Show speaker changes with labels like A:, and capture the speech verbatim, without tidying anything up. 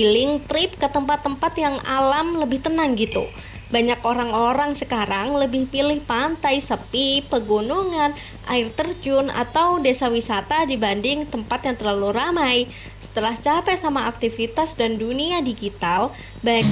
A: healing trip ke tempat-tempat yang alam lebih tenang gitu. Banyak orang-orang sekarang lebih pilih pantai sepi, pegunungan, air terjun, atau desa wisata dibanding tempat yang terlalu ramai. Setelah capek sama aktivitas dan dunia digital, baik